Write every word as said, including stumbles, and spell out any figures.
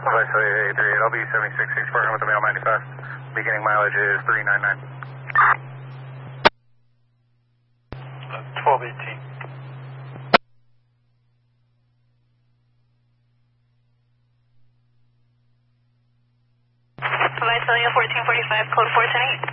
Victory eight three eight, L B seventy-six six program with the mail manifest. Beginning mileage is three nine nine. twelve eighteen. Visalia fourteen forty-five, code four ten eight.